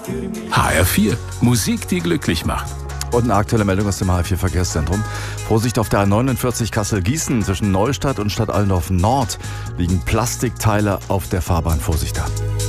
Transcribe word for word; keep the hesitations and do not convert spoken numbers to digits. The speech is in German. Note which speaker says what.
Speaker 1: H R vier, Musik, die glücklich macht.
Speaker 2: Und eine aktuelle Meldung aus dem H R vier Verkehrszentrum. Vorsicht auf der A neunundvierzig Kassel-Gießen zwischen Neustadt und Stadt Allendorf Nord liegen Plastikteile auf der Fahrbahn. Vorsicht da.